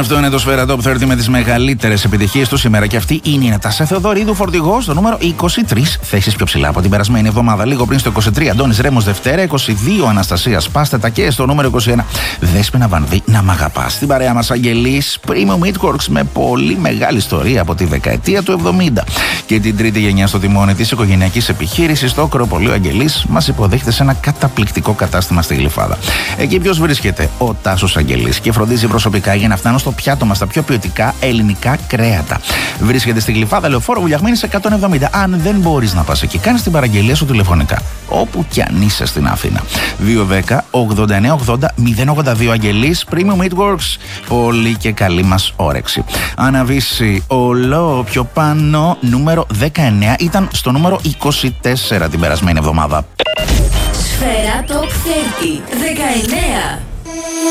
Αυτό είναι το Σφαίρα Top 30 με τις μεγαλύτερες επιτυχίες του σήμερα. Και αυτή είναι η Νατάσα Θεοδωρίδου, φορτηγό στο νούμερο 23, θέσεις πιο ψηλά από την περασμένη εβδομάδα. Λίγο πριν στο 23, Αντώνης Ρέμος Δευτέρα. 22, Αναστασία Πάστετα. Και στο νούμερο 21, Δέσποινα Βανδύ, Να Μ' Αγαπάς. Στην παρέα μας Αγγελής, Premium Meatworks με πολύ μεγάλη ιστορία από τη δεκαετία του 70. Και την τρίτη γενιά στο τιμόνι της οικογενειακής επιχείρησης στο Ακροπολείο Αγγελής μας υποδέχεται σε ένα καταπληκτικό κατάστημα στη Γλυφάδα. Εκεί ποιος βρίσκεται? Ο Τάσος Αγγελής και φροντίζει προσωπικά για να φτάνουν στο πιάτο μας τα πιο ποιοτικά ελληνικά κρέατα. Βρίσκεται στη Γλυφάδα, Λεωφόρο Βουλιαγμένης 170. Αν δεν μπορείς να πας εκεί, κάνεις την παραγγελία σου τηλεφωνικά, όπου κι αν είσαι στην Αθήνα. 210 89 80 082. Αγγελής, Premium Meatworks. Πολύ και καλή μας όρεξη. Αναβήσει ολό πιο πάνω, νούμερο 19 ήταν στο νούμερο 24 την περασμένη εβδομάδα. Σφαίρα Top 30, 19.